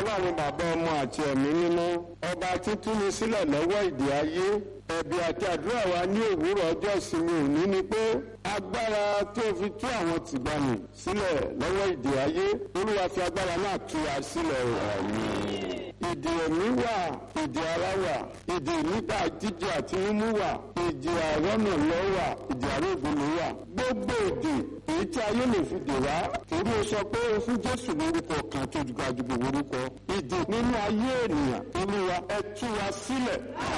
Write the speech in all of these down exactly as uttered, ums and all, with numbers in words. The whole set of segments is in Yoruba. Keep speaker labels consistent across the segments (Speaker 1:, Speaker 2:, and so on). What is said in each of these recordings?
Speaker 1: Ọlọ́run bàbá ọmọ àti ẹ̀mí mímọ́, ọba títún ni sílẹ̀ lọ́wọ́ ìdè ayé. Ẹ̀bì àti àdúrà wa ní òwúrọ̀ ọjọ́ ìsinmi òní ni pé agbára tó fi tú àwọn tìgbàanì sílẹ̀ lọ́wọ́ ìdè ayé, Olúwa fi agbára náà tú wa sílẹ̀ àmín. Ìdè ẹ̀mí wà, ìdè ara wà, ìdè nígbà jíjẹ àti mímú wà, ìdè àrọ́nà lọ́ wà, ìdè àrógbòlò wà. Gbogbo ìdè èyí tí ayé lè fi dè wá, torí ó sọ pé ó fún Jésù lórúkọ kan tó ju gbajúgbò orúkọ. Ìdè nínú ayé ènìyàn, Olúwa ẹ tú wa sílẹ̀.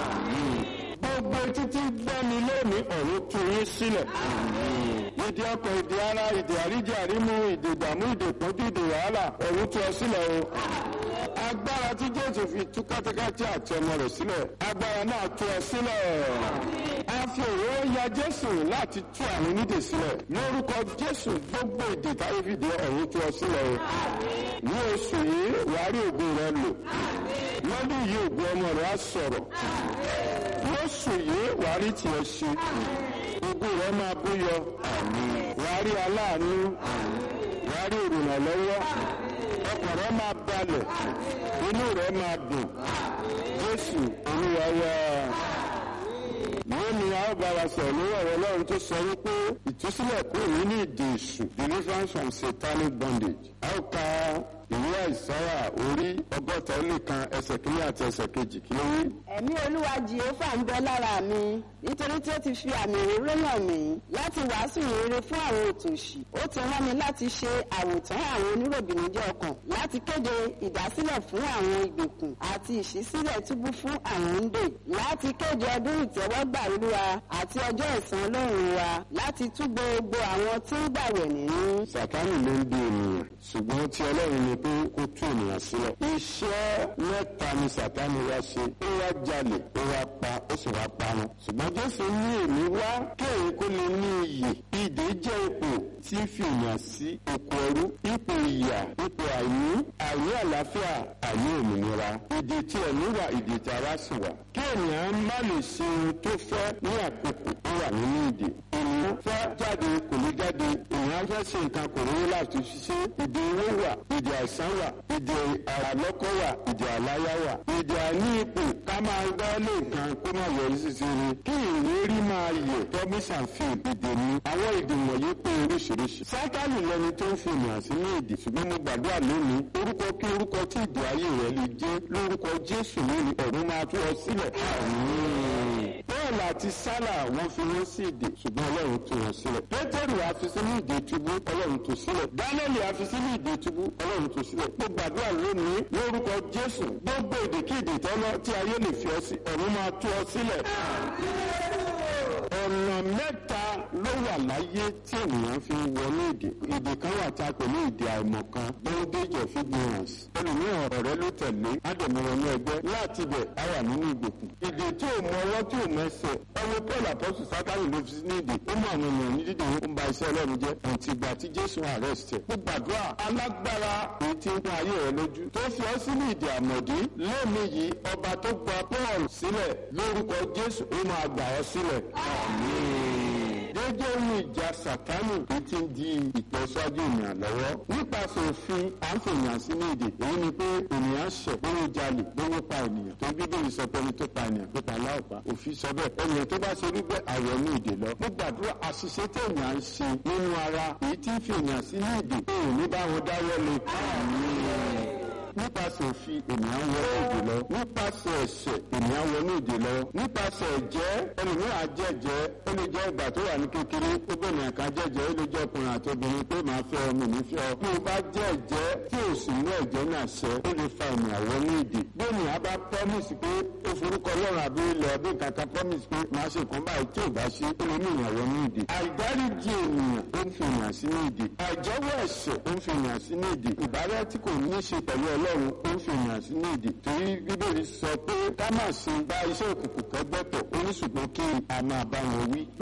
Speaker 1: Gbogbo títí gbẹ́ni lónìí ọ̀run tú yín sílẹ̀. Ìdè ọkọ̀, ìdè ara, ìdè àríjẹ àrímú, ìdè ìdààmú, ìdè ìpọ́njú, ìdè wàhálà, ọ̀run tú ọ sílẹ̀ o. Agbára tí Jésù fi tú kátíkátí àti ọmọ rẹ̀ sílẹ̀, agbára náà tú ọ sílẹ̀. A fi òróró ya Jésù láti tú àwọn onídè sílẹ̀. Lórúkọ Jésù, gbogbo ìdè táyé fi dè ọ̀run tú ọ sílẹ̀ o. Ní oṣù yìí, wàá rí ògo rẹ lò. Lọ́dún yìí, ògo ọmọ rẹ á sọ̀rọ̀. Lóṣù yìí, wàá rí tiẹ̀ ṣe. Ògo rẹ máa búyọ. Wàá rí aláàánú. Wàá rí olùrànlọ́wọ́. Ọkàn rẹ máa balẹ̀. Inú rẹ máa dùn. Jésù Olúwa wa. Lónìí a ó bá wa sọ̀rọ̀ lórí ọ̀rọ̀ Ọlọ́run tó sọ wípé ìtúsílẹ̀ kúrò nínú ìdè èṣù, deliverance from satanic bondage. A ó ka ìwé Àìsáyà orí ọgọ́ta ó lé kan ẹsẹ̀ kìíní àti ẹsẹ̀ kejì kí ló wí.
Speaker 2: Ẹ̀mí Olúwa Jèhófà ń bẹ lára mi, nítorí tí ó ti fi àmì òróró yàn mí láti wàásù ìrere fún àwọn òtòṣì. Ó ti rán mi láti ṣe àwòtán àwọn oníròbìnújẹ́ ọkàn, láti kéde ìdásílẹ̀ fún àwọn ìgbèkùn àti ìṣísílẹ̀ túbú fún àwọn òǹdè, láti kéde ọdún ìtẹ́wọ́gbà Olúwa àti ọjọ́ ẹ̀san Ọlọ́run wa, láti tú gbogbo àwọn tí ń gbàwẹ̀ nínú.
Speaker 1: Sàtánì ló ń bí ènìyàn, ṣùgbọ́n tí Ọlọ́run ni pé kó tú ènìyàn sílẹ̀. Iṣẹ́ mẹ́ta ni Sàtánì wá ṣe, ó wá jalè, ó wá pa, ó sì wá parun. Ṣùgbọ́n Jésù ní èmi wá kéèyàn kó lè ní iyè. Ìdè jẹ́ ipò tí ń fi ènìyàn sí oko ẹrú, ipò ìyà, ipò àìní, àìní àlàáfíà, àìní òmìnira. Ìdè tí ẹ̀mí wà, ìdè tí ara sì wà. Kí ènìyàn má lè ṣe ohun tó fẹ́ ní àkókò tó wà nínú ìdè. Ènìyàn fẹ́ jáde kò lè jáde, ènìyàn fẹ́ ṣe nǹkan kò rówó láti ṣiṣẹ́. Ìdè owó wà, ìdè àìsàn wà, ìdè àràlọ́kọ̀ wà, ìdè àláyá wà, ìdè àní ipò ká máa gbọ́ lé nǹkan kó má yọrí sísè ni. Kí ìlérí máa yẹ promise and fail ìdè ni. Àwọn ìdè wọ̀nyí pé oríṣiríṣi. Sátánì lẹni tó ń fi ènìyàn sínú ìdè, ṣùgbọ́n mo gbàdúrà lónìí orúkọ kí orúkọ tí ìdè ayé rẹ lè jẹ́ lórúkọ Jésù lónìí ọ̀run máa tú ọ sílẹ̀. Bọ́ọ̀lù àti Sálà wọ́n fi wọ́n sí ìdè, ṣùgbọ́n Ọlọ́run tú wọn sílẹ̀. Pétérù á fi sínú ìdè túbú, Ọlọ́run tú sílẹ̀. Dánẹ́lì á fi sínú ìdè túbú, Ọlọ́run tú sílẹ̀. Mo gbàdúrà lónìí lórúkọ Jésù gbogbo ìdèkídè tọ́lọ́ tí ayé lè fi ọ sí ọ̀run máa tú ọ sílẹ̀. Ọ̀nà mẹ́ta ló wà láyé tí ènìyàn fi ń wọnú ìdè. Ìdè kan wà tá a pè ní ìdè àìmọ̀kan, bondage of ignorance. Ẹlòmíràn ọ̀rọ̀ rẹ ló tẹ̀lé, ádẹ̀mọ̀wọ̀nù ẹgbẹ́ láti ibẹ̀ á wà nínú ìgbèkùn. Ìdè tí ò mọ ọwọ́ tí ò mẹsẹ̀. Ọwọ́ Paul Apostle Sátánì ló fi ní ìdè. Ó mú àwọn ènìyàn ní dídè ó ń ba iṣẹ́ Ọlọ́run jẹ́. Àǹtí ìgbà tí Jésù arrest ẹ̀. Ó gbàdúrà alágbára èyí tí ń pín ayé rẹ lójú. Tó fi ọ́ sínú ìdè àmọ̀dí. Lónìí yìí ọba tó gba Paul sílẹ̀ lórúkọ Jésù ó máa gbà ọ́ sílẹ̀. Dédé ohun ìjà Sàtánì tó ti ń di ìtọ́sọ́jú ènìyàn lọ́wọ́. Nípasẹ̀ òfin à ń fèèyàn sínú ìdè. Èyí ni pé ènìyàn ṣẹ̀ bówó jalè bówó pa ènìyàn. Tó Bíbélì sọ pé ẹni tó pa ènìyàn pé pa láòpá. Òfin sọ bẹ́ẹ̀. Ènìyàn tó bá ṣe rí bẹ́ẹ̀ àwọ̀ ní ìdè lọ. Mo gbàdúrà àṣìṣe tí ènìyàn ń ṣe nínú ara èyí tí ń fi ènìyàn sínú ìdè. Èèyàn ní bá wọn dáwọ́ lé. Nípasẹ̀ òfin ènìyàn wọ ìdè lọ. Nípasẹ̀ ẹ̀ṣẹ̀ ènìyàn wọ ní ìdè lọ. Nípasẹ̀ ẹ̀jẹ̀ ẹlòmíràn jẹ́jẹ́ ó lè jẹ́ ìgbà tó wà ní kékeré ó bẹ̀rẹ̀ nǹkan jẹ́jẹ́ ó lè jẹ́ ọkùnrin àti obìnrin pé màá fẹ́ ọmọ mi fẹ́ ọ. Bí o bá jẹ́ ẹ̀jẹ̀ tí o sì mú ẹ̀jẹ̀ náà ṣẹ ó lè fa ènìyàn wọ ní ìdè. Bí ènìyàn bá promise pé ó forúkọ Ọlọ́run àbí ilẹ̀ ọdún kankan promise pé màá ṣe nǹkan báyìí tí ò bá ṣe ó lè mú ènìyàn wọ ní ìdè. Àìdáríjì ènìyàn ó ń fi ènìyàn sínú ìdè. Àìjẹ́wọ́ ẹ̀ṣẹ̀ ó ń fi ènìyàn sínú ìdè. Ìbárẹ́ tí kò ní í ṣe pẹ̀lú Ọlọ́run ó ń fi ènìyàn sínú ìdè. Torí Bíbélì sọ pé ká má ṣe bá iṣẹ́ òkùnkùn kẹ́gbẹ́pọ̀ ó ní ṣùgbọ́n kí a máa bá wọn wí.